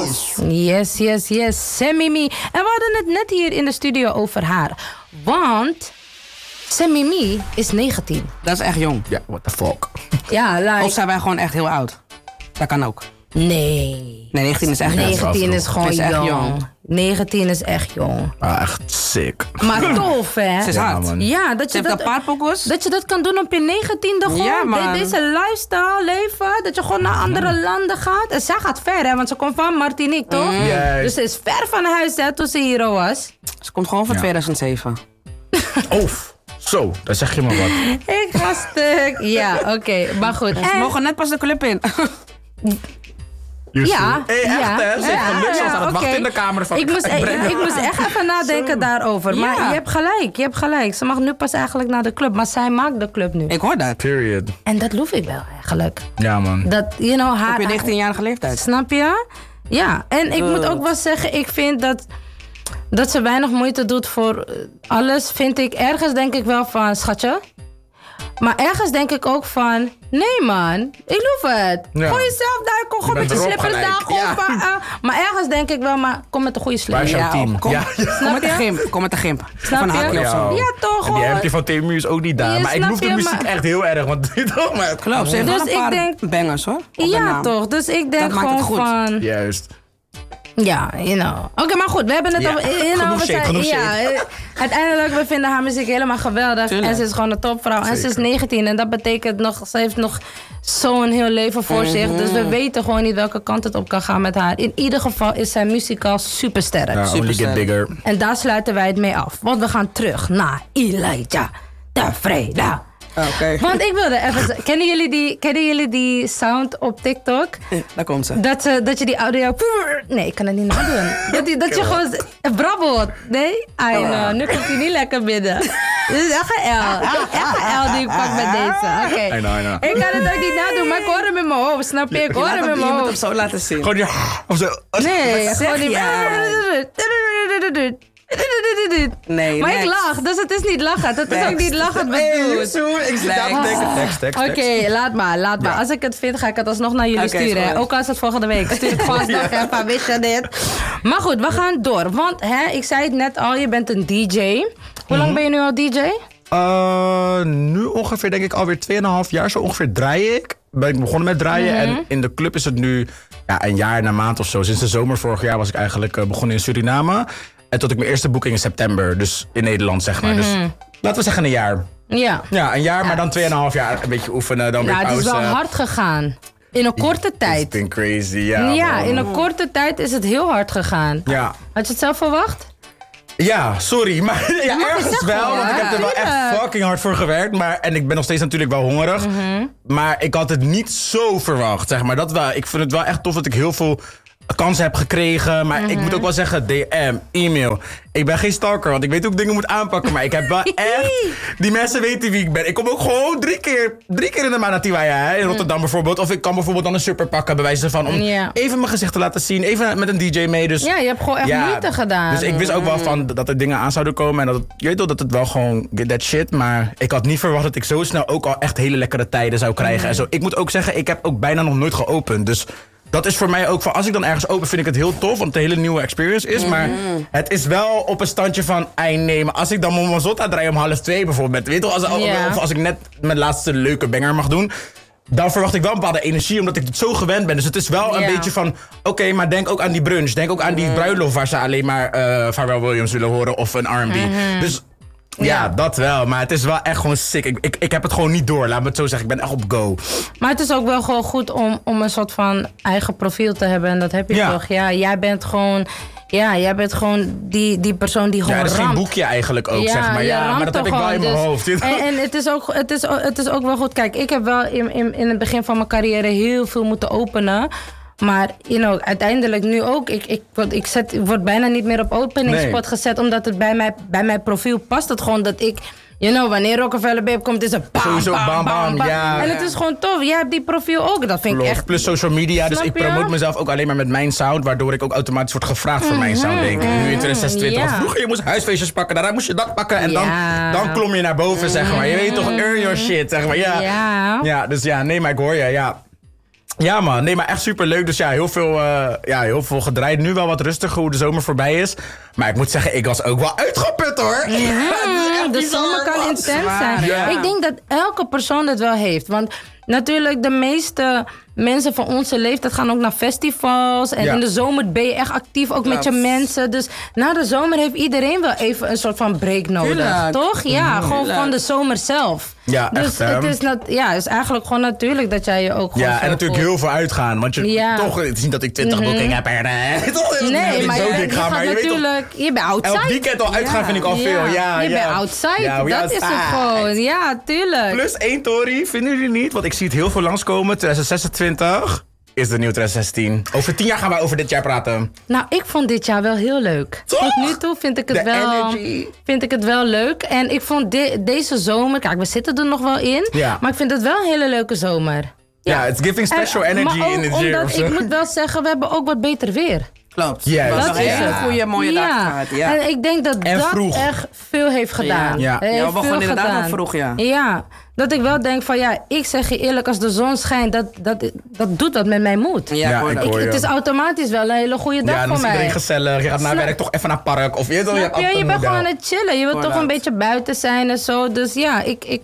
Yes. Semimi. En we hadden het net hier in de studio over haar. Want Semimi is 19. Dat is echt jong. Ja, what the fuck. Ja, like... Of zijn wij gewoon echt heel oud? Dat kan ook. Nee. Nee, 19 is echt jong. 19 is gewoon is echt jong. 19 is echt jong. Ah, echt sick. Maar tof, hè? Ze is hard. man. Ja, dat Ze je heeft dat... een paar pokkels. Dat je dat kan doen op je 19e gewoon. Ja, man. Deze lifestyle leven. Dat je gewoon naar andere landen gaat. En zij gaat ver, hè. Want ze komt van Martinique, toch? Juist. Dus ze is ver van huis, hè, toen ze hier was. Ze komt gewoon van 2007. Zo, daar zeg je maar wat. Ik ga stuk. Ja, oké. Maar goed. Ze mogen net pas de club in. Ja. Hey, echt hè? Ze heeft geluk, ze aan het wachten in de kamer van... Ik moest echt even nadenken daarover. Maar Ja. je hebt gelijk. Ze mag nu pas eigenlijk naar de club. Maar zij maakt de club nu. Ik hoor dat. Period. En dat loef ik wel eigenlijk. Ja, man. Dat, you know, haar... Op je 19-jarige leeftijd. Snap je? Ja. En ik moet ook wel zeggen, ik vind dat ze weinig moeite doet voor alles. Vind ik ergens denk ik wel van, schatje. Maar ergens denk ik ook van, nee man, ik loef het. Ja. Gooi jezelf daar, kom gewoon met je erop slippers gelijk. daar. Gewoon Ja. van, maar ergens denk ik wel, maar kom met een goede Waar is slipper. jouw team? Kom, Ja. kom met de gimp. Kom met de gimp. Snap Van je? Hakkie of zo. Ja, toch En die hoor. hemdje van TMU is ook niet daar. Ja, maar ik snap loef de je, muziek maar- echt heel erg. Want maar Klopt, ze heeft Dus wel een paar ik denk- bangers hoor. op de Ja, naam. toch. Dus ik denk Dat maakt het gewoon goed. van... Juist. Ja, you know. Oké, maar goed, we hebben het Ja, over... genoeg shade, genoeg shade. Uiteindelijk, we vinden haar muziek helemaal geweldig. Tuurlijk. En ze is gewoon een topvrouw. En ze is Zeker. 19 en dat betekent nog... Ze heeft nog zo'n heel leven voor zich. Dus we weten gewoon niet welke kant het op kan gaan met haar. In ieder geval is zij muzikaal supersterk. Ja, only get bigger. En daar sluiten wij het mee af. Want we gaan terug naar Elijah Tevreden. Oké. Want ik wilde even... Kennen jullie die sound op TikTok? Daar komt ze. Dat je die audio... Nee, ik kan het niet nadoen. dat je gewoon brabbelt. Nee? I know. Nu komt hij niet lekker binnen. Dit is echt een L. Echt een L die ik pak met deze. Oké. I know. Ik kan het ook niet nadoen, maar ik hoor hem in mijn hoofd. Snap je? Ik hoor hem in Je mijn moet hem hoofd. zo laten zien. Gewoon ja. Of zo. Nee, Wat gewoon zeg die... Nee, Maar ik next. lach, dus het is niet lachen. Het is ook niet lachen bedoeld. Ik zit daar te denken. Tekst. Oké, laat maar. Ja. Als ik het vind, ga ik het alsnog naar jullie Oké, sturen. is Hè? goed. Ook al is het volgende week. Stuur ik gewoon nog even, wist je dit? Maar goed, we gaan door. Want ik zei het net al, je bent een DJ. Hoe lang ben je nu al DJ? Nu ongeveer denk ik alweer 2,5 jaar. Zo ongeveer draai ik. Ben ik begonnen met draaien. En in de club is het nu een jaar en een maand of zo. Sinds de zomer vorig jaar was ik eigenlijk begonnen in Suriname. En tot ik mijn eerste boeking in september. Dus in Nederland zeg maar. Dus laten we zeggen een jaar. Ja. Ja, een jaar, maar dan 2,5 jaar een beetje oefenen. Dan weer Nou, het pauze. is wel hard gegaan. In een korte It's tijd. been crazy, ja. Ja, man. in een korte tijd is het heel hard gegaan. Ja. Had je het zelf verwacht? Ja, sorry, maar ja, mag je ergens zeggen, wel, hoor. want ik heb er wel echt Tuurlijk. fucking hard voor gewerkt. En ik ben nog steeds natuurlijk wel hongerig. Maar ik had het niet zo verwacht, zeg maar. Dat wel, ik vind het wel echt tof dat ik heel veel kansen heb gekregen. Maar ik moet ook wel zeggen, DM, e-mail. Ik ben geen stalker, want ik weet hoe ik dingen moet aanpakken. Maar ik heb wel echt... Die mensen weten wie ik ben. Ik kom ook gewoon drie keer in de maand naar Tiwaya, hè, in Rotterdam bijvoorbeeld. Of ik kan bijvoorbeeld dan een super pakken, bij wijze van... Om Ja. even mijn gezicht te laten zien, even met een DJ mee. Dus Ja, je hebt gewoon echt moeite gedaan. dus ik wist ook wel van dat er dingen aan zouden komen. En dat het, je weet wel dat het wel gewoon get that shit. Maar ik had niet verwacht dat ik zo snel ook al echt hele lekkere tijden zou krijgen. En zo. Ik moet ook zeggen, ik heb ook bijna nog nooit geopend. Dus dat is voor mij ook van, als ik dan ergens open, vind ik het heel tof. Want het een hele nieuwe experience is. Maar het is wel op een standje van, nee. Maar als ik dan Momo Zotta draai om 1:30 bijvoorbeeld. Weet je wel, of als ik net mijn laatste leuke banger mag doen. Dan verwacht ik wel een bepaalde energie, omdat ik het zo gewend ben. Dus het is wel een beetje van... Oké, maar denk ook aan die brunch. Denk ook aan die bruiloft waar ze alleen maar Pharrell Williams willen horen of een R&B. Dus ja, dat wel. Maar het is wel echt gewoon sick. Ik heb het gewoon niet door, laat me het zo zeggen. Ik ben echt op go. Maar het is ook wel gewoon goed om een soort van eigen profiel te hebben. En dat heb je toch. Ja, jij bent gewoon... Ja, jij bent gewoon die persoon die gewoon Ja, het is geen ramt. boekje eigenlijk ook, Ja, zeg maar. je Ja, ramt maar dat heb ik toch wel in gewoon, mijn dus- hoofd. En het is ook wel goed. Kijk, ik heb wel in het begin van mijn carrière heel veel moeten openen. Maar uiteindelijk nu ook. Ik word bijna niet meer op openingsspot gezet. Omdat het bij mijn profiel past. Het gewoon dat ik... wanneer Rockefeller Babe komt, is het bam, Sowieso bam, bam, ja. En het is gewoon tof. Jij hebt die profiel ook. Dat vind ik echt... Plus social media, dus Snap ik je? promote mezelf ook alleen maar met mijn sound, waardoor ik ook automatisch word gevraagd voor mijn sound, denk ik. Nu in 2026. Ja. Want vroeger, je moest huisfeestjes pakken, daarna moest je dat pakken en Ja. dan klom je naar boven, zeg maar. Je weet toch, earn your shit, zeg maar. Ja, Ja. ja, dus ja, nee, maar ik hoor je, ja. Ja man, nee, maar echt superleuk. Dus ja, heel veel gedraaid. Nu wel wat rustiger hoe de zomer voorbij is. Maar ik moet zeggen, ik was ook wel uitgeput hoor. De zomer kan intens zijn. Ja. Ik denk dat elke persoon dat wel heeft. Want natuurlijk de meeste mensen van onze leeftijd gaan ook naar festivals. En in de zomer ben je echt actief ook met je mensen. Dus na de zomer heeft iedereen wel even een soort van break nodig. Tuurlijk. Toch? Ja, gewoon van de zomer zelf. Ja, dus echt, het is eigenlijk gewoon natuurlijk dat jij je ook gewoon Ja, zo en natuurlijk voelt. heel veel uitgaan. Want het is niet dat ik 20 boekingen heb. Nee, maar je dik gaan, gaat je weet toch, natuurlijk... Je bent outside. elk weekend al uitgaan vind ik al veel. Ja, je ja. bent outside. Ja, we dat is het gewoon. Ja, tuurlijk. Plus 1 Tori, vinden jullie niet? Want ik zie het heel veel langskomen. 2026 is de nieuwe 2016. Over 10 jaar gaan we over dit jaar praten. Nou, ik vond dit jaar wel heel leuk. Toch? Tot nu toe vind ik het wel leuk. En ik vond deze zomer... Kijk, we zitten er nog wel in. Ja. Maar ik vind het wel een hele leuke zomer. Ja, it's giving special energy maar ook in the year. omdat ik moet wel zeggen, we hebben ook wat beter weer. Klopt. Yes. Dat was Dat een is hele het. goede, mooie dag gehad. Ja. En ik denk dat En dat vroeg. echt veel heeft gedaan. Ja. Heeft Ja, we begonnen veel inderdaad gedaan. al vroeg, ja. Ja, dat ik wel denk van ja, ik zeg je eerlijk, als de zon schijnt, dat doet wat met mijn moed. Ja, Ja, hoor ik dat. hoor je. Het is automatisch wel een hele goede dag Ja, dan voor is mij. iedereen gezellig. Je gaat na Snap- werk toch even naar het park. Of je hebt Snap je? Je bent gewoon aan het het chillen. Je wilt Hoor toch dat. een beetje buiten zijn en zo. Dus ja,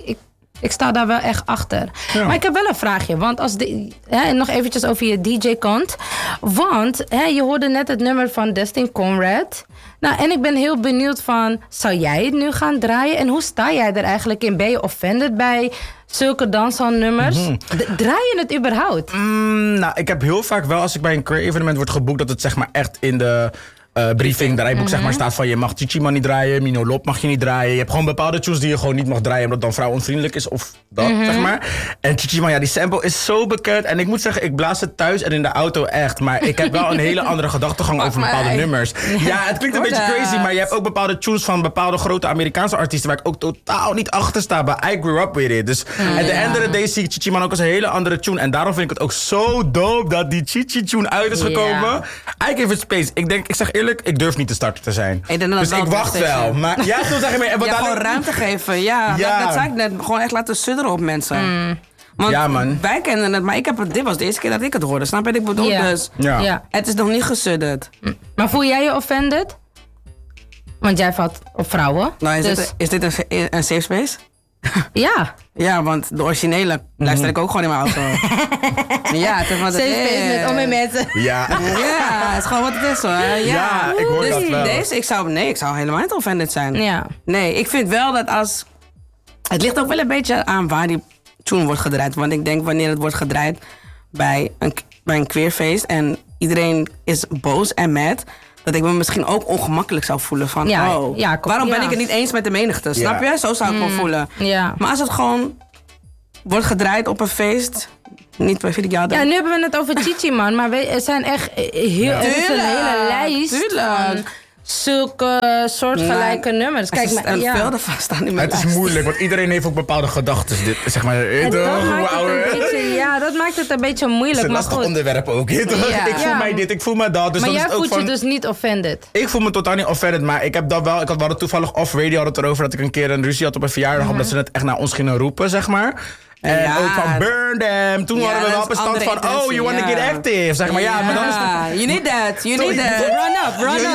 ik sta daar wel echt achter. Ja. Maar ik heb wel een vraagje. Want nog eventjes over je DJ-kant. Want je hoorde net het nummer van Destin Conrad. Nou, en ik ben heel benieuwd van... Zou jij het nu gaan draaien? En hoe sta jij er eigenlijk in? Ben je offended bij zulke danshalnummers? Draai je het überhaupt? Nou, ik heb heel vaak wel, als ik bij een career evenement word geboekt, dat het zeg maar echt in de briefing, draaiboek zeg maar staat van je mag Chichi Man niet draaien, Mino Lop mag je niet draaien. Je hebt gewoon bepaalde tunes die je gewoon niet mag draaien omdat dan vrouwonvriendelijk is of dat, zeg maar. En Chichi Man, ja, die sample is zo bekend. En ik moet zeggen, ik blaas het thuis en in de auto echt. Maar ik heb wel een hele andere gedachtegang over bepaalde nummers. Ja, het klinkt een beetje crazy, maar je hebt ook bepaalde tunes van bepaalde grote Amerikaanse artiesten waar ik ook totaal niet achter sta. Maar I grew up with it. Dus at the end of the day zie ik Chichi Man ook als een hele andere tune. En daarom vind ik het ook zo dope dat die Chichi tune uit is gekomen. I give it space. Ik zeg eerlijk, ik durf niet de starter te zijn. Ik denk dat Dus dat ik wel wacht best is, wel. ja. Maar ja, zo zeg ik maar. Ja, gewoon ruimte geven. Ja, Ja. Dat zei ik net. Gewoon echt laten sudderen op mensen. Want Ja, man. wij kennen het, maar dit was de eerste keer dat ik het hoorde. Snap je wat ik bedoel? Ja. Dus Ja. het is nog niet gesudderd. Maar voel jij je offended? Want jij valt op vrouwen. Nou, dus, is dit een safe space? ja. Ja, want de originele luister ik ook gewoon in mijn auto. Ja, het is wat het Safe space met om en mensen. Ja. Ja, het is gewoon wat het is hoor. Ja, ik hoor dus dat wel. Deze, ik zou helemaal niet offended zijn. Ja. Nee, ik vind wel dat als... Het ligt ook wel een beetje aan waar die tune wordt gedraaid. Want ik denk wanneer het wordt gedraaid bij een queerfeest en iedereen is boos en mad, dat ik me misschien ook ongemakkelijk zou voelen van, waarom ben ik het niet eens met de menigte? Snap je? Zo zou ik me voelen. Ja. Maar als het gewoon wordt gedraaid op een feest, niet bij Felix Jaden. Ja, nu hebben we het over Chichi Man, maar er zijn echt er is een hele lijst van zulke soortgelijke nummers. Kijk, maar veel ervan staan in mijn Het is lijst. moeilijk, want iedereen heeft ook bepaalde gedachten. Zeg maar, dat maakt het een beetje Het moeilijk. is een Maar lastig goed. onderwerp ook. Ik voel mij dit, ik voel mij dat. Dus Maar dan jij is het ook voelt je van, dus niet offended. Ik voel me totaal niet offended, maar ik had toevallig off-radio had het erover dat ik een keer een ruzie had op een verjaardag, omdat ze het echt naar ons gingen roepen, zeg maar. En ook van burn them. Toen hadden we wel op een stand van, oh, you want to get active. Zeg maar, ja, maar dan is het... You need that, you need that. Run up.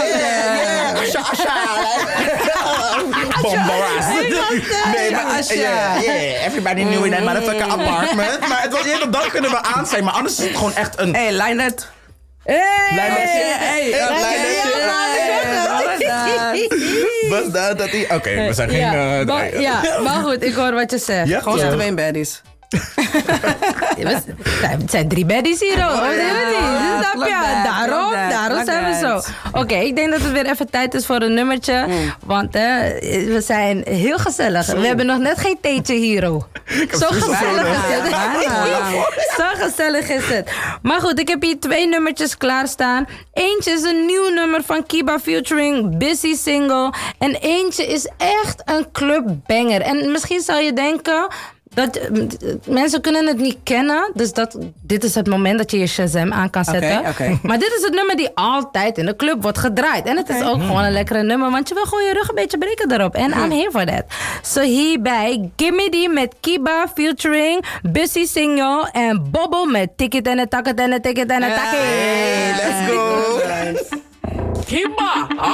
Bombaras. Nee, maar yeah, everybody knew in that motherfucking apartment. Maar het was eerder, dan kunnen we aan zijn, maar anders is het gewoon echt een... Hey, line that. Was dat hij... Oké, we zijn geen... maar goed, ik hoor wat je zegt. Ja, Gewoon toch? 2 baddies. Het zijn 3 baddies hier, hoor. Ja, Snap klopt je? dat, Daarom zijn we zo. Oké, ik denk dat het weer even tijd is voor een nummertje. Want we zijn heel gezellig. We hebben nog net geen theetje hier, hoor. Zo gezellig is het. Zo gezellig is het. Maar goed, ik heb hier 2 nummertjes klaarstaan. Eentje is een nieuw nummer van Kiba featuring Busy Single. En eentje is echt een clubbanger. En misschien zou je denken... mensen kunnen het niet kennen. Dus dit is het moment dat je je Shazam aan kan zetten. Okay. Maar dit is het nummer die altijd in de club wordt gedraaid. En het is ook gewoon een lekkere nummer. Want je wil gewoon je rug een beetje breken erop. En I'm here for that. So hierbij Gimme Die met Kiba featuring Bussy Signal. En Bobo met Ticket en het Takket en het Ticket en het Takket. Let's go. Kiba.